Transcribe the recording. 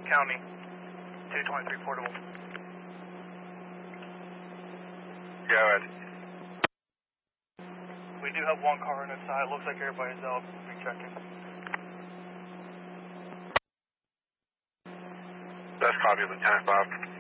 County, 223 portable. Go ahead. We do have one car on the side. Looks like everybody's out. Be checking. That's copy, Lieutenant Bob.